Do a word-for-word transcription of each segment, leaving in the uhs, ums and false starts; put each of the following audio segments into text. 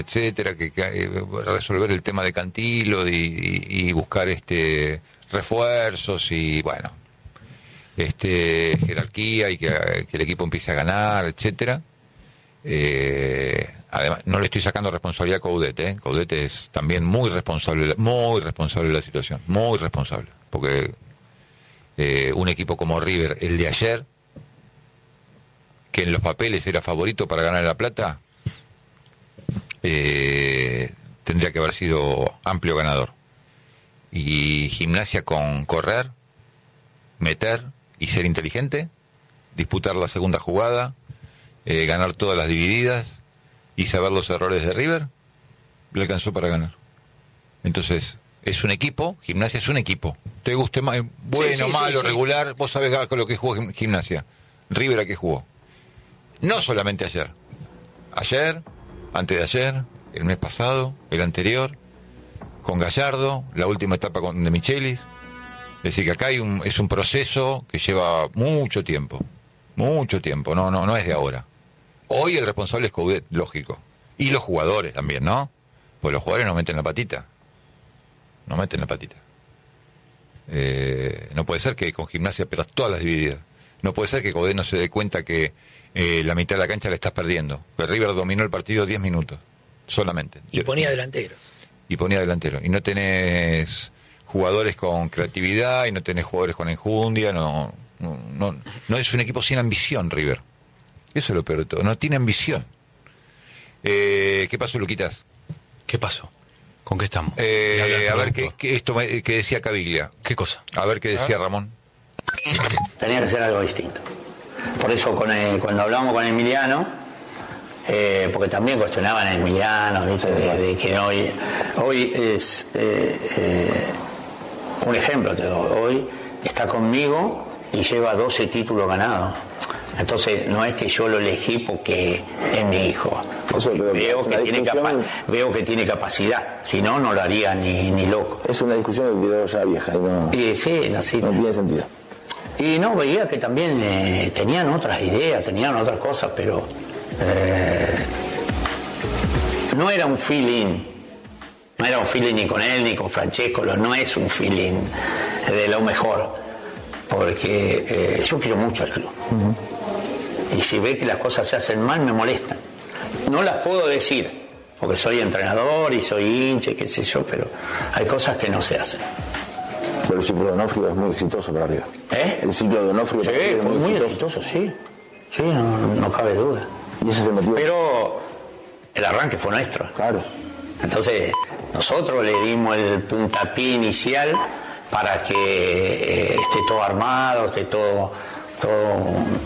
etcétera, que, que resolver el tema de Cantilo y, y, y buscar este refuerzos y bueno, este jerarquía y que, que el equipo empiece a ganar, etcétera. Eh, además, no le estoy sacando responsabilidad a Coudet, ¿eh? Coudet es también muy responsable, muy responsable de la situación, muy responsable, porque eh, un equipo como River, el de ayer, que en los papeles era favorito para ganar la Plata, Eh, tendría que haber sido amplio ganador. Y Gimnasia con correr, meter y ser inteligente, disputar la segunda jugada, eh, ganar todas las divididas y saber los errores de River, le alcanzó para ganar. Entonces, es un equipo, Gimnasia es un equipo. Te guste más, bueno, sí, sí, malo, sí, regular, sí. Vos sabés con lo que jugó Gimnasia. River a qué jugó. No solamente ayer. Ayer, antes de ayer, el mes pasado, el anterior, con Gallardo, la última etapa con, de Michelis. Es decir, que acá hay un, es un proceso que lleva mucho tiempo, mucho tiempo, no, no, no es de ahora. Hoy el responsable es Coudet, lógico. Y los jugadores también, ¿no? Pues los jugadores no meten la patita. No meten la patita. Eh, no puede ser que con Gimnasia pierdas todas las divididas. No puede ser que Coudet no se dé cuenta que Eh, la mitad de la cancha la estás perdiendo. Que River dominó el partido diez minutos solamente. Y ponía delantero. Y ponía delantero. Y no tenés jugadores con creatividad y no tenés jugadores con enjundia. No, no, no, no es un equipo sin ambición, River. Eso es lo peor de todo. No tiene ambición. Eh, ¿Qué pasó, Luquitas? ¿Qué pasó? ¿Con qué estamos? Eh, a ver qué, qué esto me, que decía Caviglia. ¿Qué cosa? A ver qué decía ¿Ah? Ramón. Tenía que ser algo distinto. Por eso con el, cuando hablamos con Emiliano, eh, porque también cuestionaban a Emiliano, ¿viste? De, de que hoy, hoy es eh, eh, un ejemplo, te doy, hoy está conmigo y lleva doce títulos ganados. Entonces no es que yo lo elegí porque es mi hijo, porque veo, veo, que tiene capa- veo que tiene capacidad, si no, no lo haría ni, ni loco. Es una discusión que quedó ya vieja. No, y, sí, no, sí, no tiene sentido. Y no, veía que también eh, tenían otras ideas, tenían otras cosas, pero eh, no era un feeling, no era un feeling ni con él ni con Francesco, no es un feeling de lo mejor, porque eh, yo quiero mucho a Lalo. Uh-huh. Y si ve que las cosas se hacen mal, me molestan. No las puedo decir, porque soy entrenador y soy hincha y qué sé yo, pero hay cosas que no se hacen. Pero el ciclo de Donofrio es muy exitoso para arriba. ¿Eh? El ciclo de Donofrio sí, es muy, muy exitoso. exitoso, sí. Sí, no, no cabe duda. Y ese es el motivo. Pero el arranque fue nuestro. Claro. Entonces, nosotros le dimos el puntapié inicial para que eh, esté todo armado, esté todo, todo...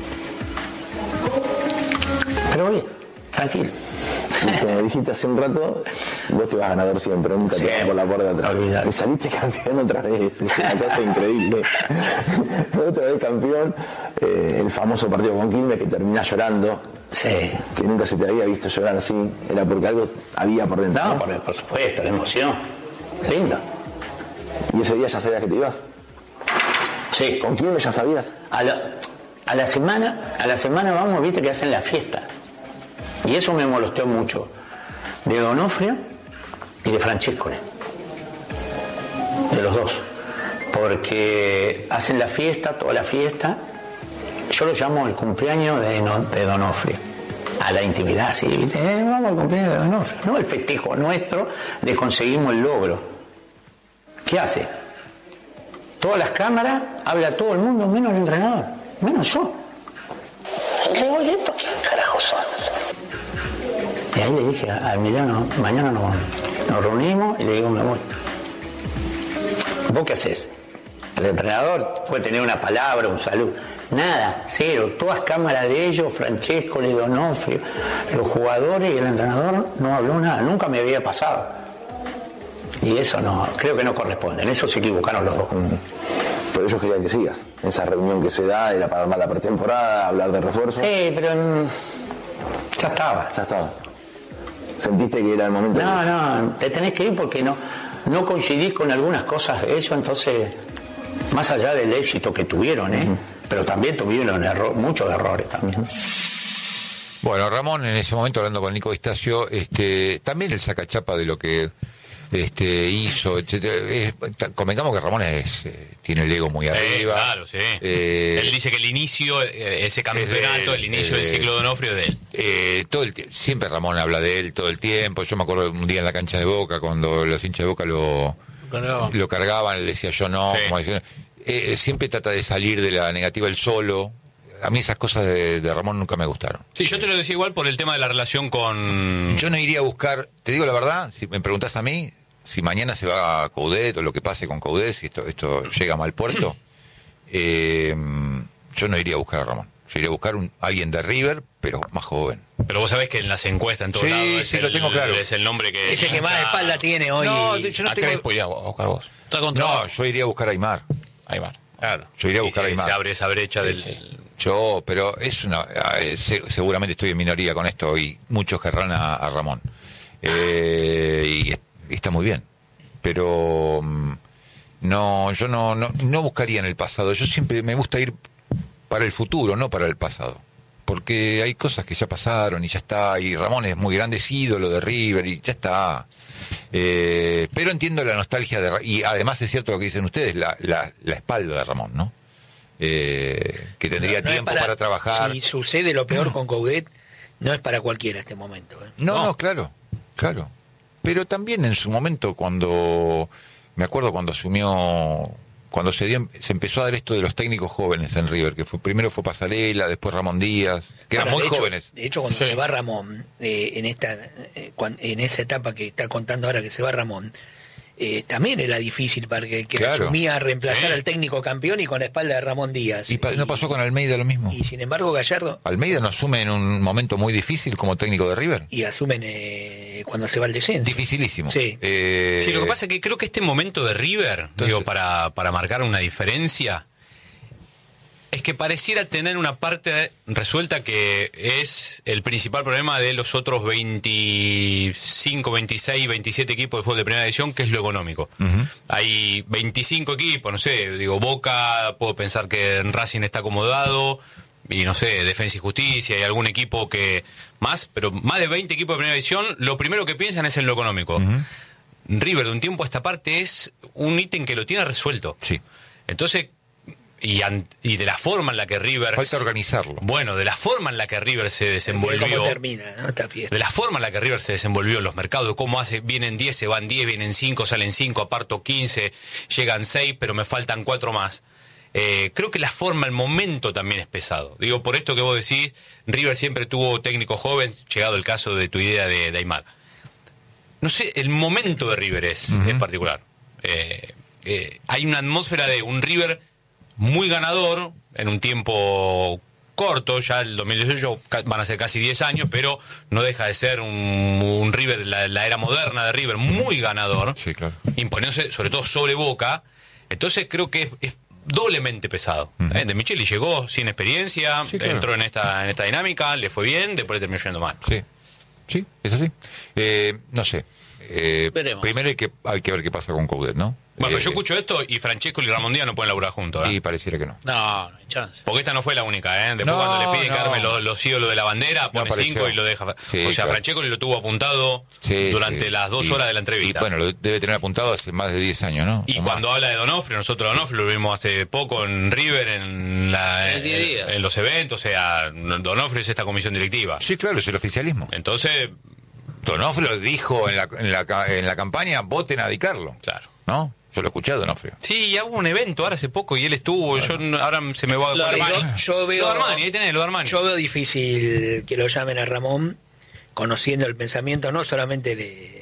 Pero bien, tranquilo. Como dijiste hace un rato, vos te vas ganador siempre, nunca te vas por la puerta atrás. Olvidate. Y saliste campeón otra vez, es una cosa increíble. Otra vez campeón, eh, el famoso partido con Quilmes que termina llorando. Sí. Que nunca se te había visto llorar así, era porque algo había por dentro. No, por, por supuesto, la emoción. Lindo. ¿Y ese día ya sabías que te ibas? Sí. ¿Con Quilmes ya sabías? A la, a la semana, a la semana vamos, viste que hacen la fiesta. Y eso me molestó mucho, de Donofrio y de Francesco, de los dos, porque hacen la fiesta, toda la fiesta, yo lo llamo el cumpleaños de, de Donofrio, a la intimidad, sí, ¿viste? Eh, vamos al cumpleaños de Donofrio, no el festejo nuestro de conseguimos el logro. ¿Qué hace? Todas las cámaras, habla todo el mundo, menos el entrenador, menos yo. Le digo, ¿y esto qué carajo son? Y ahí le dije a Emiliano, mañana nos, nos reunimos y le digo, me voy. ¿Vos qué haces? El entrenador puede tener una palabra, un saludo. Nada, cero. Todas cámaras de ellos, Francesco, Donofrio, los jugadores y el entrenador no habló nada. Nunca me había pasado. Y eso no, creo que no corresponde. En eso se equivocaron los dos. Pero ellos querían que sigas. Esa reunión que se da era para armar la pretemporada, hablar de refuerzos. Sí, pero mm, ya estaba. Ya estaba. ¿Sentiste que era el momento? No, de... no, te tenés que ir porque no, no coincidís con algunas cosas de eso, entonces, más allá del éxito que tuvieron, ¿eh? Uh-huh. Pero también tuvieron error, muchos errores también. Bueno, Ramón en ese momento hablando con Nico Distacio, este, también el sacachapa de lo que este hizo, etcétera. Es, convengamos que Ramón es, eh, tiene el ego muy arriba. Eh, claro, sí. Eh, él dice que el inicio, eh, ese campeonato, él, el inicio del ciclo de Donofrio es de él. Eh, todo el siempre Ramón habla de él todo el tiempo. Yo me acuerdo un día en la cancha de Boca cuando los hinchas de Boca lo, no. lo cargaban, le decía yo no. Sí. Como decía, eh, siempre trata de salir de la negativa él solo. A mí esas cosas de, de Ramón nunca me gustaron. Sí, yo te lo decía igual por el tema de la relación con... Yo no iría a buscar, te digo la verdad, si me preguntás a mí, si mañana se va a Coudet o lo que pase con Coudet, si esto, esto llega a mal puerto, eh, yo no iría a buscar a Ramón. Yo iría a buscar un, alguien de River, pero más joven. Pero vos sabés que en las encuestas en todos Sí, lados es, sí, el, lo tengo claro. es el nombre que... Ese que más espalda tiene hoy. No, yo no a tengo... Crespo iría a buscar vos. Está contra No, yo iría a buscar a Aymar. Ahí va. Claro. Yo iría a Y buscar se, a Aymar. se abre esa brecha del... Sí. Yo, pero es una... eh, se- seguramente estoy en minoría con esto y muchos querrán a, a Ramón. Eh, y, es- y está muy bien. Pero mm, no, yo no, no, no buscaría en el pasado. Yo siempre me gusta ir para el futuro, no para el pasado. Porque hay cosas que ya pasaron y ya está. Y Ramón es muy grande, es ídolo de River y ya está. Eh, pero entiendo la nostalgia de Ra- y además es cierto lo que dicen ustedes, la, la, la espalda de Ramón, ¿no? Eh, que tendría No es tiempo para, trabajar. Si sucede lo peor con Coudet, no es para cualquiera este momento. ¿eh? No, no, claro, claro. Pero también en su momento cuando, me acuerdo cuando asumió, cuando se dio, se empezó a dar esto de los técnicos jóvenes en River, que fue primero fue Pasarela, después Ramón Díaz, que eran Ahora, muy de hecho- jóvenes. De hecho, cuando Sí. se va Ramón, eh, en esta eh, cuan- en esa etapa que está contando ahora que se va Ramón, eh, también era difícil para que, que Claro. asumía reemplazar Sí. al técnico campeón y con la espalda de Ramón Díaz. Y pa- no pasó con Almeida lo mismo. Y sin embargo, Gallardo, Almeida no asume en un momento muy difícil como técnico de River. y asumen eh, cuando se va al descenso. Dificilísimo. Sí. Eh, Sí, lo que pasa es que creo que este momento de River, Entonces- digo, para, para marcar una diferencia, es que pareciera tener una parte resuelta que es el principal problema de los otros veinticinco, veintiséis, veintisiete equipos de fútbol de primera división, que es lo económico. Ujú. Hay veinticinco equipos, no sé, digo, Boca, puedo pensar que Racing está acomodado, y no sé, Defensa y Justicia, y algún equipo que más, pero más de veinte equipos de primera división, lo primero que piensan es en lo económico. River de un tiempo a esta parte es un ítem que lo tiene resuelto. Sí. Entonces, y, an- y de la forma en la que River... Falta organizarlo. Bueno, de la forma en la que River se desenvolvió... ¿Cómo termina, no? Esta fiesta. De la forma en la que River se desenvolvió en los mercados, de cómo hace, vienen diez, se van diez, vienen cinco, salen cinco, aparto quince, llegan seis, pero me faltan cuatro más. Eh, creo que la forma, el momento también es pesado. Digo, por esto que vos decís, River siempre tuvo técnico joven, llegado el caso de tu idea de, de Aymar. No sé, el momento de River es, Ujú. es particular. Eh, eh, hay una atmósfera de un River muy ganador en un tiempo corto, ya el dos mil dieciocho ca- van a ser casi diez años, pero no deja de ser un, un River, la, la era moderna de River, muy ganador, Sí, claro. imponiéndose sobre todo sobre Boca. Entonces creo que es, es doblemente pesado. Ujú. ¿eh? De Micheli llegó sin experiencia, Sí, claro. entró en esta, en esta dinámica, le fue bien, después le terminó yendo mal. Sí, sí, es así. Eh, no sé. Eh, Veremos. primero hay que, hay que ver qué pasa con Coudet, ¿no? Bueno, Eh, yo escucho esto y Francesco y Ramón Díaz no pueden laburar juntos. ¿eh? Y pareciera que no. No, no hay chance. Porque esta no fue la única, ¿eh? Después No, cuando le pide no. Carmen los, los ídolos de la bandera, No pone apareció. cinco y lo deja. Sí, o sea, claro. Francesco lo tuvo apuntado Sí, durante sí. las dos Y- horas de la entrevista. Y bueno, lo debe tener apuntado hace más de diez años, ¿no? Y O cuando más. habla de Donofrio, nosotros Donofrio lo vimos hace poco en River, en, la, En el día a día. en- en los eventos, o sea, Donofrio es esta comisión directiva. Sí, claro, es el oficialismo. Entonces, Donofrio dijo en la, en la, ca- en la campaña, voten a Di Carlo. claro. ¿No? Yo lo escuché a Donofrio. Sí, ya hubo un evento ahora hace poco y él estuvo, yo no- ahora se me va Lo a de- Armani. yo- yo veo- Lo de Armani, ahí tenés, lo de Armani. Yo veo difícil que lo llamen a Ramón, conociendo el pensamiento no solamente de,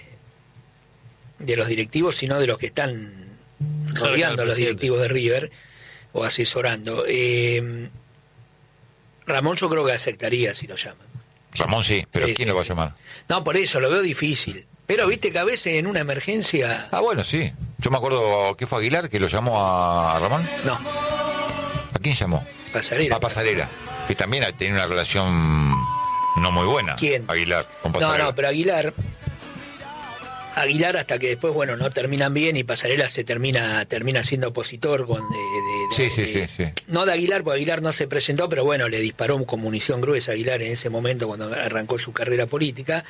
de los directivos, sino de los que están rodeando a los presidente. directivos de River o asesorando. Eh, Ramón yo creo que aceptaría si lo llaman. Ramón sí, pero Sí, ¿quién sí, lo va a sí. llamar? No, por eso lo veo difícil. Pero viste que a veces en una emergencia... Ah, bueno, sí. Yo me acuerdo que fue Aguilar que lo llamó a, a Ramón. No, ¿A quién llamó? Pasarela. A Pasarela, que también tenía una relación no muy buena. ¿Quién? Aguilar, con No, Pasarela. no, pero Aguilar... Aguilar hasta que después, bueno, no terminan bien y Pasarela se termina termina siendo opositor con, de, de- Sí, sí, Eh, sí, sí. No de Aguilar, porque Aguilar no se presentó, pero bueno, le disparó con munición gruesa a Aguilar en ese momento cuando arrancó su carrera política.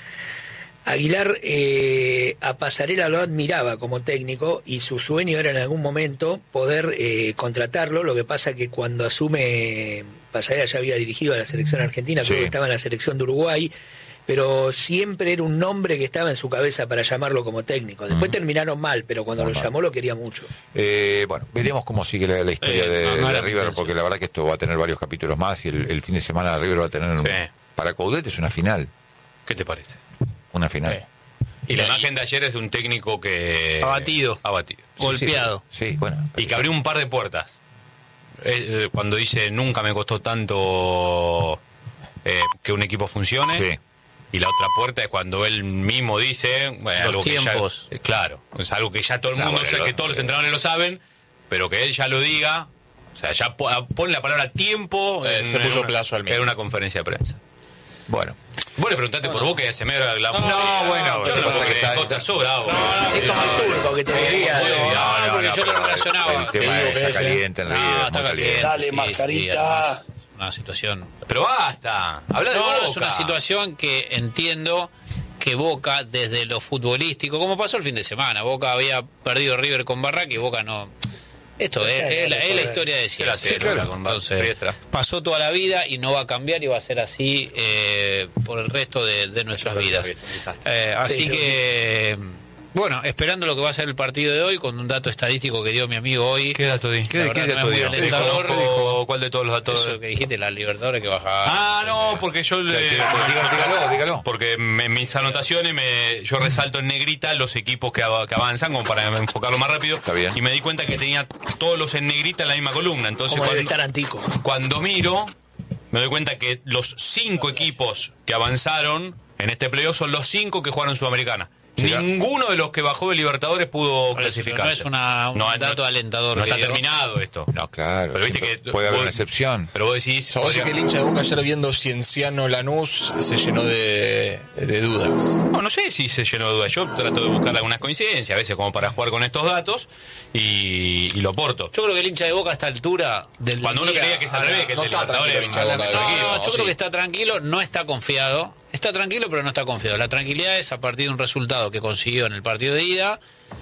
Aguilar eh, a Pasarela lo admiraba como técnico y su sueño era en algún momento poder eh, contratarlo. Lo que pasa que cuando asume, Pasarela ya había dirigido a la selección argentina, Sí. creo que estaba en la selección de Uruguay, pero siempre era un nombre que estaba en su cabeza para llamarlo como técnico. Después Ujú. terminaron mal, pero cuando Muy lo mal. llamó lo quería mucho. Eh, bueno, veremos cómo sigue la, la historia Eh, de, no, no de era River, intención. porque la verdad que esto va a tener varios capítulos más y el, el fin de semana River va a tener... Sí. Para Coudet es una final, ¿Qué te parece? una final. Sí. Y la Y- imagen de ayer es de un técnico que... Abatido. Abatido. Sí, golpeado. Sí, sí, bueno. Y que abrió un par de puertas. Eh, eh, cuando dice nunca me costó tanto eh, que un equipo funcione. Sí. Y la otra puerta es cuando él mismo dice bueno, Los algo tiempos. que ya, eh, claro, es algo que ya todo el No, mundo, bueno, sabe, lo- que todos los entrenadores lo saben, pero que él ya lo diga. O sea, ya po- pone la palabra tiempo. Eh, se puso una, plazo al mismo. en una conferencia de prensa. Bueno. Vos le preguntaste por Boca y hace medio la... No, no, bueno, yo lo que no pasa es que está- Costa sos bravo. Es como el turco que te diría. muy bien. No, porque yo lo pero relacionaba. El tema Te digo que está ese- caliente en No, River, está muy caliente. Dale, sí, mascarita. sí, además, una situación. Pero basta, habla de No, Boca. no, es una situación que entiendo que Boca, desde lo futbolístico, como pasó el fin de semana, Boca había perdido River con Barraca y Boca no. Esto es, es la, es la historia de siempre. Sí, claro, con Barraca. Entonces, Sí, será. pasó toda la vida y no va a cambiar y va a ser así eh, por el resto de, de nuestras vidas. Eh, así Sí, que, bueno, esperando lo que va a ser el partido de hoy, con un dato estadístico que dio mi amigo hoy. ¿Qué dato di? La ¿Qué- verdad qué no dato es muy dio? alentador. ¿Qué dijo? ¿Cuál de todos los datos? Eso que dijiste, la Libertadores que bajaba. Ah, no, porque yo le... Dígalo, dígalo, dígalo. Porque en mis anotaciones me, yo resalto en negrita los equipos que, av- que avanzan, como para enfocarlo más rápido. Está bien. Y me di cuenta que tenía todos los en negrita en la misma columna. Entonces Como debe cuando, estar Antico. cuando miro, me doy cuenta que los cinco equipos que avanzaron en este playoff son los cinco que jugaron Sudamericana. Será- Ninguno de los que bajó de Libertadores pudo Por eso, clasificar. no es una- un dato alentador No que está dio. terminado esto. No, claro. Pero viste siempre que puede haber vos- una excepción. Pero vos decís... O sea, vos decís que el hincha de Boca ayer viendo Cienciano Lanús se llenó de, de dudas. No, no sé si se llenó de dudas. Yo trato de buscar algunas coincidencias, a veces como para jugar con estos datos, y, y lo aporto. Yo creo que el hincha de Boca a esta altura del Cuando uno día- creía que es al revés, que el no de está Libertadores tranquilo el hincha de es Boca más del No, tranquilo. no, yo ¿o creo sí? que está tranquilo, no está confiado. Está tranquilo, pero no está confiado. La tranquilidad es a partir de un resultado que consiguió en el partido de ida.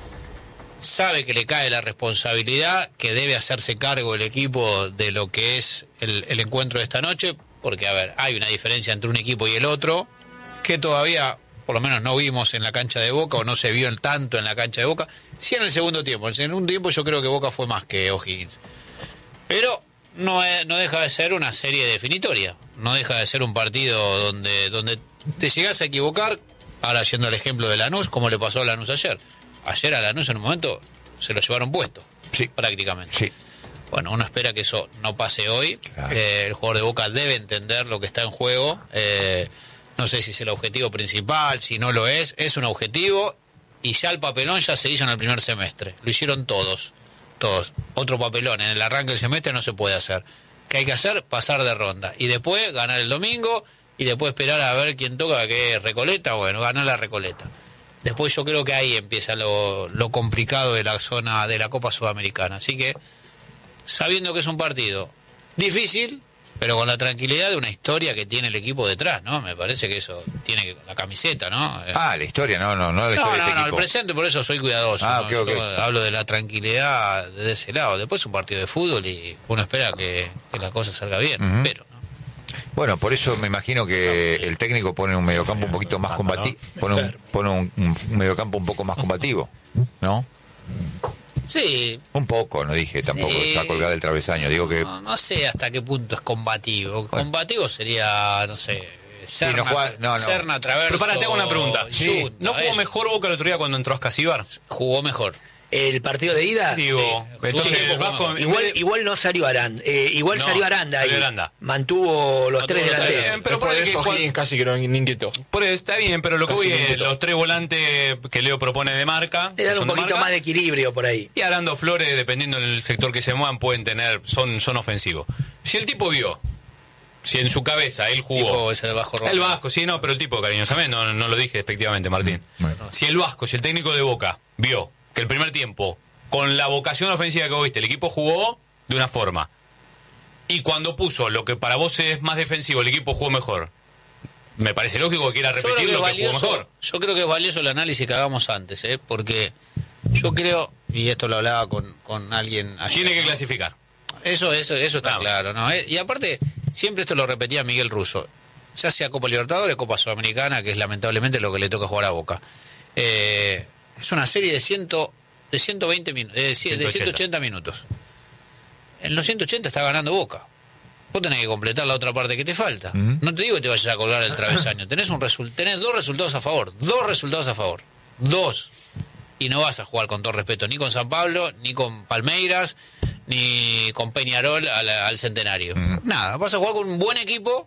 Sabe que le cae la responsabilidad, que debe hacerse cargo el equipo de lo que es el, el encuentro de esta noche, porque, a ver, hay una diferencia entre un equipo y el otro, que todavía, por lo menos, no vimos en la cancha de Boca, o no se vio en tanto en la cancha de Boca. Sí en el segundo tiempo. En el segundo tiempo yo creo que Boca fue más que O'Higgins. Pero no, es- no deja de ser una serie definitoria. No deja de ser un partido donde, donde te llegás a equivocar. Ahora yendo al ejemplo de Lanús, como le pasó a Lanús ayer. Ayer a Lanús en un momento se lo llevaron puesto, Sí. prácticamente. Sí. Bueno, uno espera que eso no pase hoy. Claro. Eh, el jugador de Boca debe entender lo que está en juego. Eh, no sé si es el objetivo principal, si no lo es. Es un objetivo y ya el papelón ya se hizo en el primer semestre. Lo hicieron todos. Todos. Otro papelón en el arranque del semestre no se puede hacer. ¿Qué hay que hacer? Pasar de ronda. Y después ganar el domingo y después esperar a ver quién toca, que es Recoleta. Bueno, ganar la Recoleta. Después yo creo que ahí empieza lo, lo complicado de la zona de la Copa Sudamericana. Así que, sabiendo que es un partido difícil, pero con la tranquilidad de una historia que tiene el equipo detrás, ¿no? Me parece que eso tiene que, la camiseta, ¿no? Eh, Ah, la historia, no, no, no la no, historia no, de este no, el equipo. presente, por eso soy cuidadoso. Ah, ¿no? ok, ok. Yo hablo de la tranquilidad de ese lado. Después es un partido de fútbol y uno espera que, que la cosa salga bien, Ujú. pero ¿no? Bueno, por eso me imagino que el técnico pone un mediocampo un poquito más combativo, pone un, pone un, un mediocampo un poco más combativo, ¿no? Sí, Un poco, no dije tampoco, Sí. está colgada el travesaño, digo que no, no sé hasta qué punto es combativo. Combativo sería, no sé, Serna, no juega- no, no. Serna, Traverso. Pero para, te hago una pregunta. Sí, ¿No jugó eso. mejor Boca el otro día cuando entró a Escasibar? Jugó mejor. El partido de ida, Digo, Sí. entonces Sí, el Vasco... igual igual no salió Aranda. Eh, igual No, salió Aranda salió ahí. Aranda. Mantuvo los Mantuvo tres los tres. delanteros. Pero Después por de ahí eso que- Higgins casi que no ni inquietó. Por eso está bien, pero lo que Casi voy es inquieto. los tres volantes que Leo propone de marca. Le que dan son un de poquito marca, más de equilibrio por ahí. Y Arando Flores, dependiendo del sector que se muevan, pueden tener, son, son ofensivos. Si el tipo vio, si en su cabeza él jugó. Tipo es el Vasco Rojas. El Vasco, sí, no, pero el tipo, cariñosamente, no, no lo dije despectivamente, Martín. Bueno. Si el Vasco, si el técnico de Boca vio que el primer tiempo, con la vocación ofensiva que vos viste, el equipo jugó de una forma. Y cuando puso lo que para vos es más defensivo, el equipo jugó mejor. Me parece lógico que quiera repetir que lo que valioso, jugó mejor. Yo creo que es valioso el análisis que hagamos antes, ¿eh? Porque yo creo, y esto lo hablaba con, con alguien ayer, Tiene que ¿no? clasificar. Eso, eso, eso está Claro. claro, ¿no? Eh, Y aparte, siempre esto lo repetía Miguel Russo, ya sea Copa Libertadores, Copa Sudamericana, que es lamentablemente lo que le toca jugar a Boca. Eh, es una serie de ciento, de ciento veinte minutos, de, cien- de ciento ochenta minutos. En los ciento ochenta está ganando Boca. Vos tenés que completar la otra parte que te falta. Ujú. No te digo que te vayas a colgar el travesaño. Tenés un resul- tenés dos resultados a favor. Dos resultados a favor. Dos. Y no vas a jugar con todo respeto ni con San Pablo, ni con Palmeiras, ni con Peñarol al, al Centenario. Ujú. Nada, vas a jugar con un buen equipo,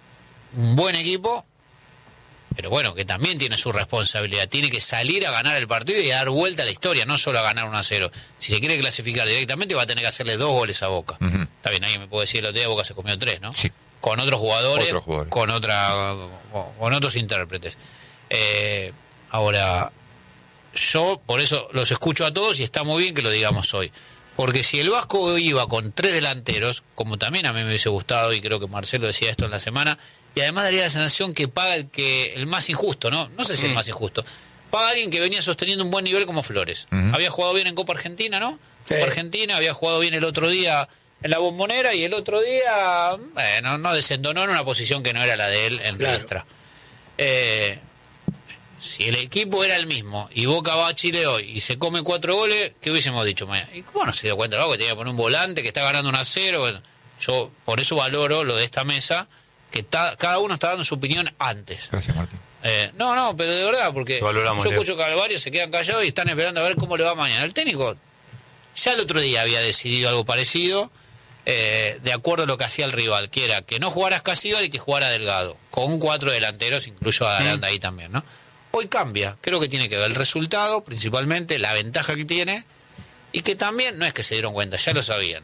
un buen equipo, pero bueno, que también tiene su responsabilidad. Tiene que salir a ganar el partido y a dar vuelta a la historia, no solo a ganar uno a cero. Si se quiere clasificar directamente, va a tener que hacerle dos goles a Boca. Ujú. Está bien, alguien me puede decir, el otro día Boca se comió tres, ¿no? Sí. Con otros jugadores, Otros jugadores. con otra con, con otros intérpretes. Eh, ahora, yo por eso los escucho a todos y está muy bien que lo digamos hoy. Porque si el Vasco iba con tres delanteros, como también a mí me hubiese gustado, y creo que Marcelo decía esto en la semana, y además daría la sensación que paga el que el más injusto, ¿no? No sé si el Mm. más injusto. Paga alguien que venía sosteniendo un buen nivel como Flores. Ujú. Había jugado bien en Copa Argentina, ¿no? Sí. Copa Argentina, había jugado bien el otro día en la Bombonera, y el otro día, bueno, no desendonó en una posición que no era la de él en Claro. Riestra. Eh, si el equipo era el mismo y Boca va a Chile hoy y se come cuatro goles, ¿qué hubiésemos dicho mañana? ¿Y cómo no se dio cuenta el Vasco que tenía que poner un volante que está ganando un a cero? Bueno, yo por eso valoro lo de esta mesa, que ta- cada uno está dando su opinión antes. Gracias, Martín. Eh, no, no, pero de verdad, porque Lo valoramos, yo Leo. escucho que a varios se quedan callados y están esperando a ver cómo le va mañana. El técnico ya el otro día había decidido algo parecido, eh, de acuerdo a lo que hacía el rival, que era que no jugara Escasíbal y que jugara Delgado, con cuatro delanteros, incluso a Aranda ahí también, ¿no? Hoy cambia, creo que tiene que ver el resultado, principalmente la ventaja que tiene, y que también, no es que se dieron cuenta, ya lo sabían.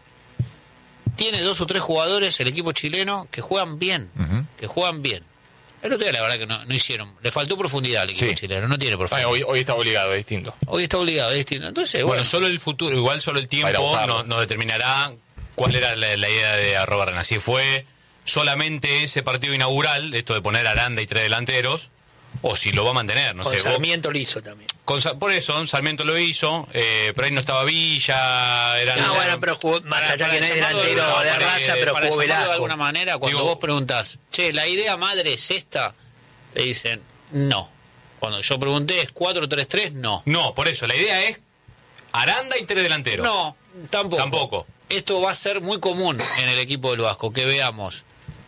Tiene dos o tres jugadores, el equipo chileno, que juegan bien, Ujú. que juegan bien. El otro día la verdad que no, no hicieron, le faltó profundidad al equipo Sí. chileno, no tiene Ah, profundidad. hoy, hoy está obligado, es distinto. Hoy está obligado, es distinto. Entonces, Bueno, bueno, solo el futuro, igual solo el Para ir a tiempo buscarlo. nos, nos determinará cuál era la, la idea de arroba Rena. Si fue solamente ese partido inaugural, esto de poner a Aranda y tres delanteros, o si lo va a mantener, no Con sé. vos- Sarmiento lo hizo también. con Sa- por eso, Sarmiento lo hizo, eh, pero ahí no estaba Villa, eran... No, bueno, pero jugó, más para- allá para que no es llamarlo de delantero alguna de manera, raza, eh, pero para jugó llamarlo de Velasco. alguna manera, cuando Digo- vos preguntás, che, la idea madre es esta, te dicen, no. Cuando yo pregunté, ¿es cuatro tres tres? No. No, por eso, la idea es Aranda y tres delanteros. No, tampoco. Tampoco. Esto va a ser muy común en el equipo del Vasco, que veamos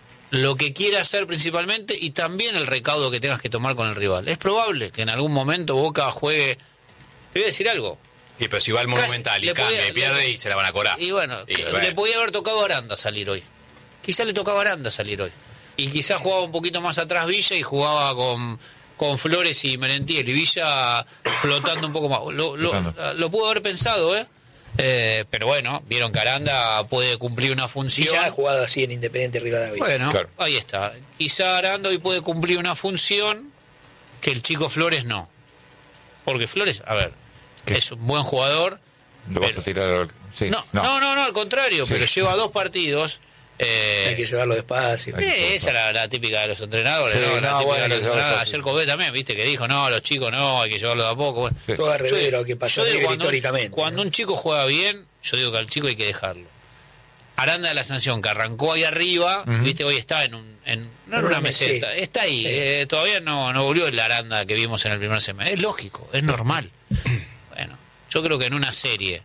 lo que quiere hacer principalmente y también el recaudo que tengas que tomar con el rival. Es probable que en algún momento Boca juegue... Te voy a decir algo. Y pero si va al Casi Monumental y le cambia podía- y pierde le- y se la van a cobrar. Y bueno, Y que- bueno. le podía haber tocado a Aranda salir hoy. Quizá le tocaba a Aranda salir hoy. Y quizá jugaba un poquito más atrás Villa y jugaba con, con Flores y Merentiel. Y Villa flotando un poco más. Lo, lo, Flotando. lo pudo haber pensado, ¿eh? Eh, pero bueno, vieron que Aranda puede cumplir una Y función. ya ha jugado así en Independiente Rivadavia. Bueno, Claro. ahí está. Quizá Aranda hoy puede cumplir una función que el chico Flores no. Porque Flores, a ver, ¿Qué? es un buen jugador. ¿Lo vas pero- a tirar? Sí. no, no, no, no, al contrario, Sí. pero lleva dos partidos. eh, Hay que llevarlo despacio. Hay que eh, llevarlo esa era la típica de los entrenadores, Sí, ¿no? La no, típica bueno, de hay los que llevarlo entrenadores. despacio. Ayer Cobé también, viste, que dijo, no, los chicos no, hay que llevarlo de a poco. Bueno, Sí. Todo al yo revés de digo- lo que pasó yo digo, Tigre cuando, históricamente. cuando ¿no? un chico juega bien, yo digo que al chico hay que dejarlo. Aranda de la Sanción, que arrancó ahí arriba, Ujú. viste, hoy está en un, en, no en En una una meseta, meseta. está ahí, Sí. eh, todavía no, no volvió el Aranda que vimos en el primer semestre. Es lógico, es normal. Bueno, yo creo que en una serie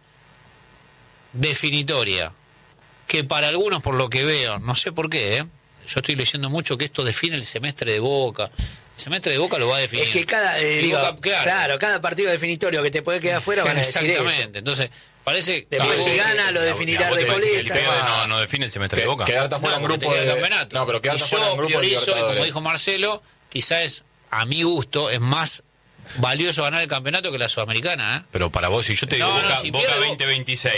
definitoria, que para algunos, por lo que veo, no sé por qué, ¿eh? Yo estoy leyendo mucho que esto define el semestre de Boca. El semestre de Boca lo va a definir. Es que cada, eh, Y digo, Boca, claro. cada partido definitorio que te puede quedar fuera van a decir eso. exactamente. Entonces, parece que Después si Boca- gana lo definirá ¿Vos te parece que el Recoleta. pibe no, no define el semestre de Boca? Quedarte afuera en porque grupo te queda de... el campeonato. No, pero quedarte Y afuera yo en grupo de priorizo, y como Libertadores. dijo Marcelo, quizás es, a mi gusto, es más valioso ganar el campeonato que la Sudamericana, ¿eh? Pero para vos, si yo te digo No, no, Boca, si Boca pierde- veinte veintiséis,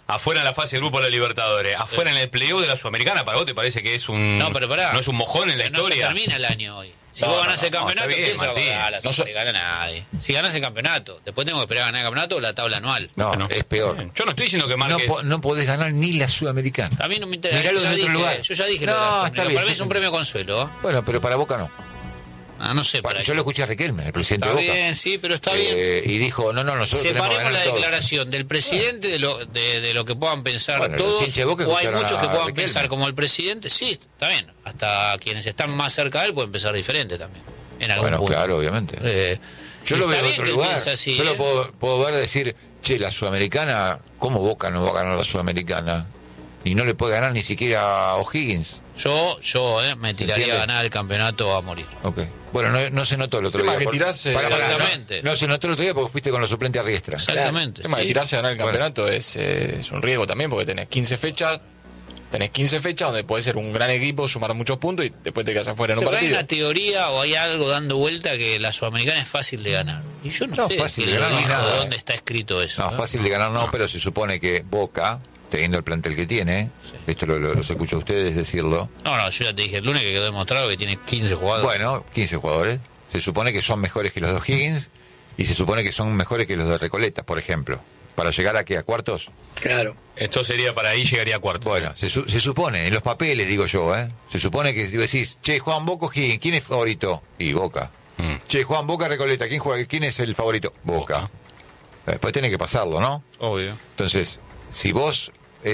afuera en la fase de grupo de la Libertadores, afuera en el playoff de la Sudamericana, ¿para vos te parece que es un No, pero pará. no es un mojón en la Pero historia? No se termina el año hoy. Si No, vos ganás no, el campeonato, no, está bien, ¿qué se va a Martín. ganar? La No so- Superliga, gana nadie. Si ganás el campeonato, después tengo que esperar a ganar el campeonato o la tabla anual. No, Bueno, es peor. Yo no estoy diciendo que No, marque... po- no podés ganar ni la Sudamericana. A mí no me interesa. Miralo Yo ya de otro dije, lugar. Yo ya dije No, lo de la está Sudamericana. bien, Para mí yo- es un premio consuelo. ¿eh? Bueno, pero para Boca no. Ah, no sé, para Yo lo escuché a Riquelme, el presidente Está de Boca. bien, sí, pero está Eh, bien. y dijo, no, no, nosotros tenemos que Separemos la ganar todo. declaración del presidente de lo, de, de lo que puedan pensar Bueno, los todos. hinchas de Boca O hay escucharon muchos que a puedan Riquelme. pensar como el presidente. Sí, está bien. Hasta quienes están más cerca de él pueden pensar diferente también. En algún Bueno, punto. claro, obviamente. Eh, Yo y lo está veo en bien otro que él lugar. piense así, Yo ¿eh? lo puedo, puedo ver decir, che, la Sudamericana, ¿cómo Boca no va a ganar la Sudamericana? Y no le puede ganar ni siquiera a O'Higgins. Yo, yo eh, me tiraría ¿Entiende? a ganar el campeonato a morir. Ok. Bueno, no, no se notó el otro El tema día. que por- tirás, eh, Pará, pará, Exactamente. No, no se notó el otro día porque fuiste con los suplentes a Riestra. Exactamente. El tema de sí. tirarse a ganar el campeonato es, eh, es un riesgo también porque tenés quince fechas, tenés quince fechas donde podés ser un gran equipo, sumar muchos puntos y después te quedas afuera en un Pero hay partido. una teoría o hay algo dando vuelta que la Sudamericana es fácil de ganar. Y yo no, No, sé fácil quién de lo ganar, dijo, nada. dónde está escrito eso. No, ¿eh? fácil de ganar no, pero se supone que Boca, teniendo el plantel que tiene, esto lo, lo- los escucho a ustedes decirlo, No, no, yo ya te dije el lunes que quedó demostrado que tiene quince jugadores. bueno, quince jugadores, se supone que son mejores que los de O'Higgins y se supone que son mejores que los de Recoleta, por ejemplo. Para llegar aquí a cuartos, Claro. Esto sería para ahí, llegaría a cuarto. bueno, se, su- se supone, en los papeles digo yo, ¿eh? Se supone que si decís, che, Juan Boca O'Higgins, ¿quién es favorito? Y Boca. Mm. Che, Juan Boca Recoleta, ¿quién juega? ¿Quién es el favorito? Boca. Después tiene que pasarlo, ¿no? Obvio. Entonces, si vos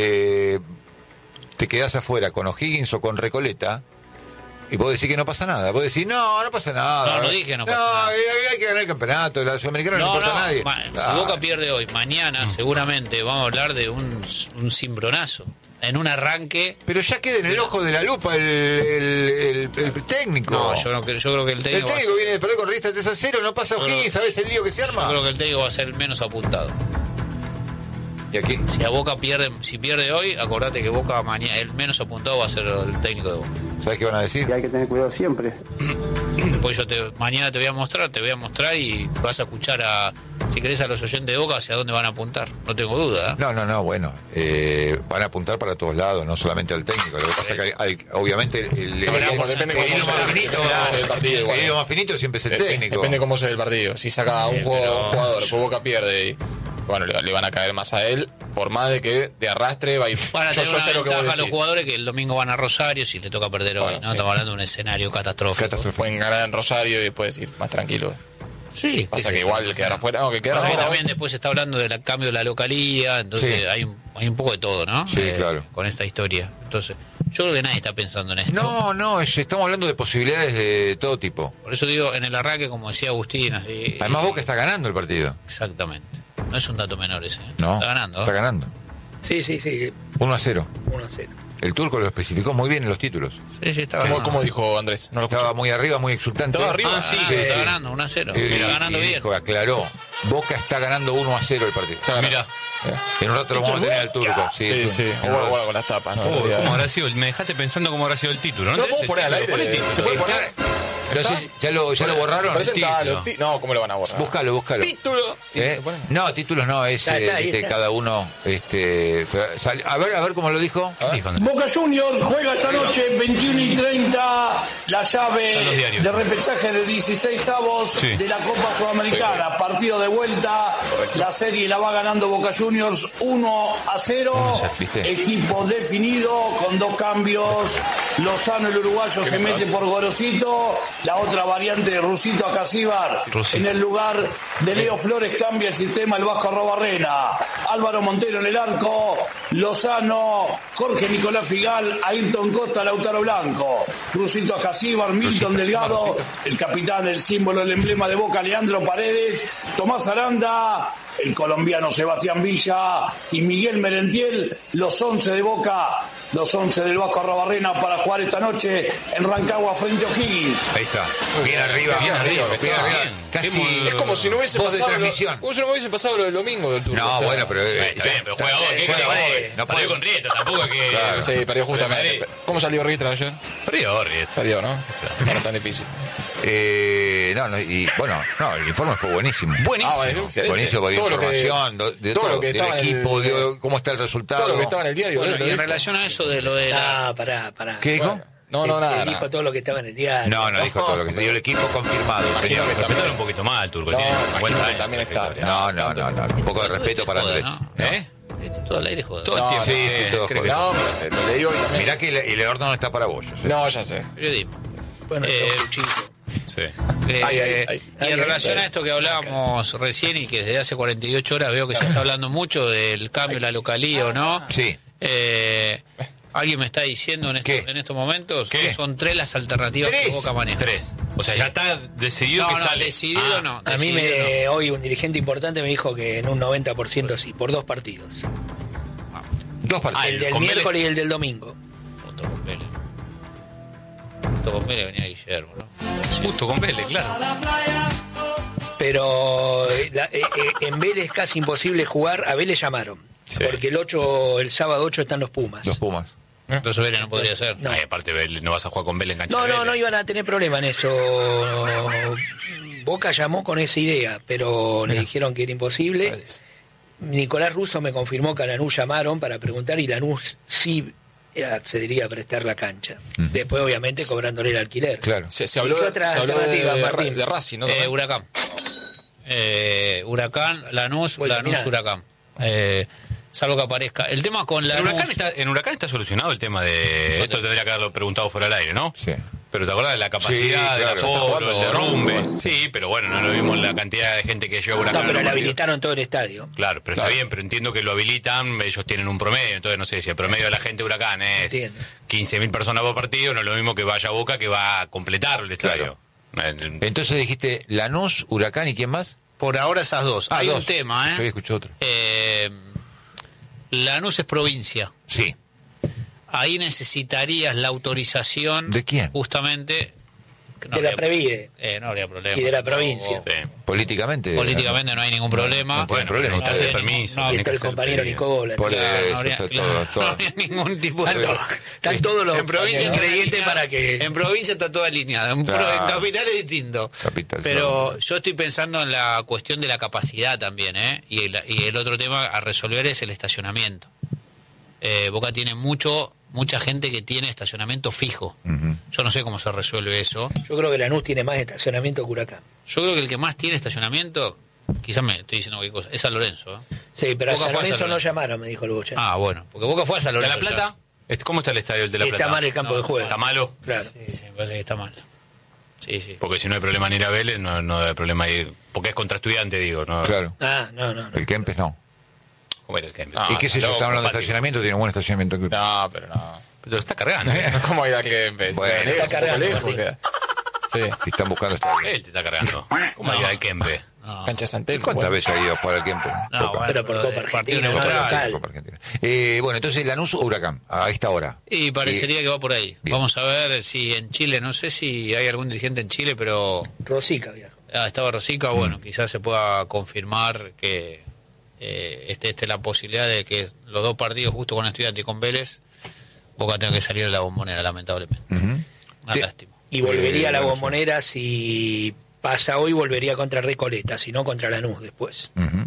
eh, te quedás afuera con O'Higgins o con Recoleta, y vos decís que no pasa nada, vos decís, no, no pasa nada. No, no dije no pasa nada. eh, hay que ganar el campeonato, la Sudamericana no, No, le importa no, a nadie. ma- si Ah, Boca pierde hoy, mañana seguramente vamos a hablar de un, un cimbronazo. En un arranque. Pero ya queda en el ojo de la lupa el, el, el- el técnico. No, yo, no, creo- yo creo que el el técnico. va a técnico ser- viene de perder con Riestra tres a cero, no pasa Yo O'Higgins, creo- ¿sabes el lío que se Yo arma? creo que el técnico va a ser el menos apuntado. Y aquí, Si a Boca pierde, si pierde hoy, acordate que Boca mañana, el menos apuntado va a ser el técnico de Boca. ¿sabes qué van a decir? Y hay que tener cuidado siempre. Después yo te, mañana te voy a mostrar, te voy a mostrar y vas a escuchar a, si querés, a los oyentes de Boca hacia dónde van a apuntar. No tengo duda. ¿eh? No, no, no, bueno, eh, van a apuntar para todos lados, no solamente al técnico. Lo que pasa es que al- obviamente el, el, Depende el- cómo- depende el cómo hilo se- más finito, depende cómo se ve el partido igual, el ¿eh? hilo más finito siempre es el Dep- técnico. Depende cómo se ve el partido. Si saca a un, Sí, jugador, pero- un jugador, después Boca pierde y bueno, le, le van a caer más a él, por más de que de arrastre va a ir. Van a Yo, tener yo una sé lo que vos ventaja los decís. jugadores que el domingo van a Rosario si le toca perder hoy. Bueno, ¿no? sí. Estamos hablando de un escenario catastrófico. Catastrófico. Pueden ganar en Rosario y después ir más tranquilo. Sí, Pasa qué que sé yo. igual quedar afuera, no, que quedar Pasa que afuera. también después se está hablando del cambio de la localía, entonces Sí. hay, un, hay un poco de todo, ¿no? Sí, claro. Con esta historia. Entonces, yo creo que nadie está pensando en esto. No, no, es- estamos hablando de posibilidades de todo tipo. Por eso digo, en el arranque, como decía Agustín, así. Además Boca está ganando el partido. Exactamente. No es un dato menor ese. ¿eh? No, Está ganando. ¿eh? está ganando. Sí, sí, sí. uno a cero. uno a cero. El turco lo especificó muy bien en los títulos. Sí, sí, está ¿Cómo, ganando. cómo dijo Andrés? No lo escuché. Estaba muy arriba, muy exultante. Estaba arriba. Ah, sí, Sí, está sí. ganando uno a cero. Eh, Está y- ganando y bien. dijo, aclaró, Boca está ganando uno a cero el partido. Está ganando. Mira. En un rato lo vamos a tener al turco. Sí, Sí, sí. En un Bueno, rato. bueno, con las tapas. ¿no? Oh, Ya. ¿cómo habrá sido? Me dejaste pensando cómo habrá sido el título. No, No, tenés puedo poner al título, aire. pon el título. ¿Se puede poner? No sé si- ¿Ya lo, ya lo borraron? Presentalo. título. Ti- No, ¿cómo lo van a borrar? Búscalo, búscalo. Título. ¿Eh? ¿Se pone? No, títulos no, es Está, está, eh, ahí viste, está. cada uno. Este, pero sal- a ver, a ver cómo lo dijo. ¿Qué dijo Andrés? Boca Juniors juega esta noche veintiuno y treinta la Están los llave diarios. de repechaje de dieciséis avos Sí. de la Copa Sudamericana. Partido de vuelta, la serie la va ganando Boca Juniors uno a cero. ¿Viste? Equipo definido con dos cambios. Lozano, el uruguayo, se mete por Gorosito. La otra variante de Rusito a Casíbar. Rusito. En el lugar de Leo Flores cambia el sistema el Vasco Arrobarrena. Álvaro Montero en el arco. Lozano, Jorge Nicolás Figal, Ayrton Costa, Lautaro Blanco. Rusito a Casíbar, Milton Delgado, el capitán, el símbolo, el emblema de Boca, Leandro Paredes, Tomás Aranda, el colombiano Sebastián Villa y Miguel Merentiel, los once de Boca, los once del Vasco Arrobarrena para jugar esta noche en Rancagua frente a O'Higgins. Ahí está. Bien arriba, bien arriba, bien está arriba. bien. Casi Qué Es como si no hubiese voz de pasado. Lo, transmisión. como si no hubiese pasado lo del domingo del turco. No, Está- bueno, pero. eh, Está bien, pero juega hoy. ¿Qué juega querés hoy. hoy? No Perdió puede- con Rieta, tampoco es que... Claro. Sí, perdió justamente. Madrid. ¿Cómo salió Riestra ayer? Perdió Rieta. Perdió, ¿no? No era tan difícil. Eh, no, no, y bueno, no, el informe fue buenísimo. Buenísimo. Ah, bueno, excelente. Buenísimo, de Todo lo que- información, de, de todo todo, lo que del estaba en el- equipo, de cómo está el resultado. Todo lo que estaba en el diario. Bueno, ¿eh? Lo y en dijo. relación a eso de lo de la... Ah, pará, pará. ¿Qué dijo? Bueno, no, no, Eh, nada. eh, dijo nada. todo lo que estaba en el diario. No, no dijo todo lo que dio el equipo confirmado. Imagino señor. que también- Respetar un poquito más al turco, No, tiene imagino cincuenta que años. también está. Victoria. No, no, no, no, un poco de respeto para Joda, Andrés. ¿no? ¿Eh? Este, todo el aire joder. Todo el No, tiempo. sí, sí, eh, todo creo joder. que- No, pero te- lo digo y también. Mirá que el, el horno no está para vos. yo sé. No, ya sé. Periodismo. Bueno, Eh, el cuchillo. Sí. Eh, Ay, ay, ay. y Ay, en ay, relación ay. a esto que hablábamos recién y que desde hace cuarenta y ocho horas veo que se está hablando mucho del cambio de la localía o no. Sí. Eh, ¿Alguien me está diciendo en, estos- ¿Qué? en estos momentos ¿Qué? que son tres las alternativas ¿Tres? que Boca maneja? Tres. O sea, ya está decidido No, que no, sale. decidido Ah, no. A mí decidido me hoy un dirigente importante me dijo que en un noventa por ciento sí, por dos partidos. Dos partidos. Ah, El del con Vélez. miércoles y el del domingo. no. Junto con Vélez. Junto con Vélez venía Guillermo, ¿no? Justo con Vélez, claro. Pero eh, la- eh, eh, en Vélez es casi imposible jugar. A Vélez llamaron. Sí. Porque el ocho, el sábado ocho están los Pumas. Los Pumas. Entonces Vélez no podría ser. No. Ay, aparte, Vélez, no vas a jugar con Vélez en cancha No, de no, Vélez. no iban a tener problema en eso. Boca llamó con esa idea, pero le dijeron que era imposible. Nicolás Russo me confirmó que a Lanús llamaron para preguntar y Lanús sí accedería a prestar la cancha. Después, obviamente, cobrándole el alquiler. Claro. Se, se ¿Y habló, qué de, otra se habló de, alternativa, de, Martín? de Racing, ¿no? Eh, También. Huracán. Eh, Huracán, Lanús, Vuelta, Lanús, mirá. Huracán. Eh, salvo que aparezca. El tema con En Lanús... Huracán, está, en Huracán está solucionado el tema de... Esto tendría que haberlo preguntado fuera del aire, ¿no? Sí. Pero ¿te acordás de la capacidad, Sí, del claro, está aforo, jugando, el derrumbe? ¿no? Sí, pero bueno, no lo vimos la cantidad de gente que llegó a No, Huracán. pero a le los partidos. habilitaron todo el estadio. Claro, pero Claro. está bien, pero entiendo que lo habilitan, ellos tienen un promedio, entonces no sé si el promedio de la gente de Huracán es Entiendo. quince mil personas por partido, no es lo mismo que vaya a Boca que va a completar el estadio. Eh, Entonces dijiste Lanús, Huracán y quién más. Por ahora esas dos. Ah, Hay dos. un tema, Yo había ¿eh? escuchado otro. eh Lanús es provincia. Sí. Ahí necesitarías la autorización... ¿De quién? Justamente... que no De la habría- Previde. Eh, no habría problema. Y de la provincia. sí. Políticamente. Políticamente no hay ningún problema. No tiene problema. necesitas No el habría permiso. ningún- Y tenés está que el hacer compañero pedido. Nicola. Por claro. eso, no habría, está claro, todo- todo. no habría ningún tipo de... Están, to- están todos los en provincia ingredientes alineado. para que... En provincia está todo alineado, en, pro- Claro. en capital es distinto. Capital, Pero claro. yo estoy pensando en la cuestión de la capacidad también, ¿eh? Y el, y el otro tema a resolver es el estacionamiento. Eh, Boca tiene mucho, mucha gente que tiene estacionamiento fijo. Ujú. Yo no sé cómo se resuelve eso. Yo creo que Lanús tiene más estacionamiento que Huracán. Yo creo que el que más tiene estacionamiento, quizás me estoy diciendo cualquier cosa, es San Lorenzo. ¿eh? Sí, pero a Boca San fue a San Lorenzo no Lorenzo. llamaron, me dijo el Bocha. Ah, bueno, porque Boca fue a San ¿De Lorenzo. La Plata? Este, ¿Cómo está el estadio del de La Está Plata? mal el campo No, de juego. ¿Está malo? Claro. Sí, sí, me parece que está mal. Sí, sí. Porque si no hay problema en ir a Vélez, no, no hay problema ir... Porque es contra estudiante, digo. ¿no? Claro. Ah, no, no. no. El Kempes no. ¿Cómo era el que- Ah, ¿Y qué es eso? loco, ¿Están hablando de Pati. estacionamiento? Tiene buen estacionamiento. No, pero no. Pero lo está cargando. ¿eh? ¿Cómo ir a que Bueno, lejos, está cargando, lejos, Martín. queda. Sí, Si están buscando estadio. Él te está cargando. ¿Cómo ir al Kempe? No, cancha de Santel. ¿Cuántas bueno. veces ha ido a jugar al Kempes? no, Poca. bueno, Pero por Copa de partido Argentina, neutral. no local. Copa Argentina. Eh, bueno, entonces Lanús o Huracán, a esta hora. Y parecería Eh, que va por ahí. bien. Vamos a ver si en Chile, no sé si hay algún dirigente en Chile, pero Rosica, viejo. ah, estaba Rosica, bueno, quizás se pueda confirmar que eh, este, este la posibilidad de que los dos partidos, justo con Estudiantes y con Vélez, Boca tenga que salir de la Bombonera, lamentablemente. Ujú. Una Te- lástima. Y volvería Eh, a la no sé. Bombonera si pasa hoy, volvería contra Recoleta, si no contra Lanús después. Ujú.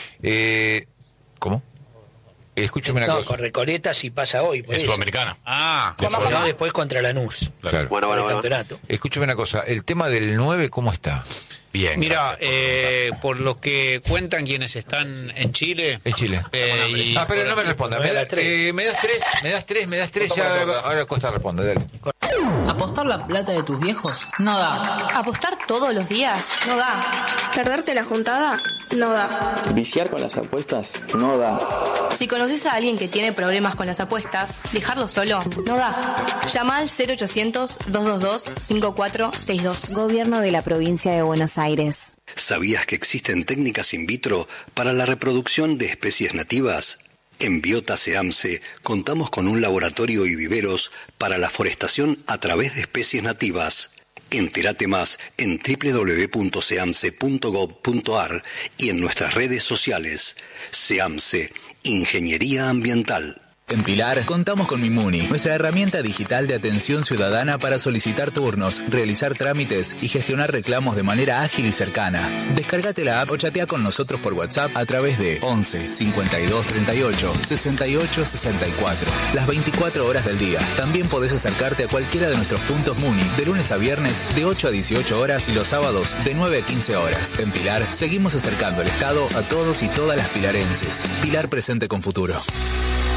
Eh, ¿Cómo? Escúchame una No, cosa. con Recoleta si pasa hoy. Por Es eso. sudamericana. Ah, Si no, después contra Lanús. Claro. Por el campeonato. Escúchame una cosa. El tema del nueve, ¿cómo está? Bien. mira, gracias por eh, por lo que cuentan quienes están en Chile. En Chile. eh, y- Ah, pero no me responda. Me, Me da- das tres. eh, me das tres, me das tres, me das tres. Ya, ahora Costa responde, dale. ¿Apostar la plata de tus viejos? No da. ¿Apostar todos los días? No da. ¿Perderte la juntada? No da. Viciar con las apuestas no da. Si conoces a alguien que tiene problemas con las apuestas, dejarlo solo no da. Llama al cero ochocientos, dos dos dos, cinco cuatro seis dos. Gobierno de la Provincia de Buenos Aires. ¿Sabías que existen técnicas in vitro para la reproducción de especies nativas? En Biota SEAMSE contamos con un laboratorio y viveros para la forestación a través de especies nativas. Entérate más en doble u doble u doble u punto seamse punto gov punto a r y en nuestras redes sociales. SEAMSE, Ingeniería Ambiental. En Pilar, contamos con Mimuni, nuestra herramienta digital de atención ciudadana para solicitar turnos, realizar trámites y gestionar reclamos de manera ágil y cercana. Descárgate la app o chatea con nosotros por WhatsApp a través de once cincuenta y dos treinta y ocho sesenta y ocho sesenta y cuatro. Las veinticuatro horas del día. También podés acercarte a cualquiera de nuestros puntos Muni de lunes a viernes de ocho a dieciocho horas y los sábados de nueve a quince horas. En Pilar, seguimos acercando el Estado a todos y todas las pilarenses. Pilar presente con futuro.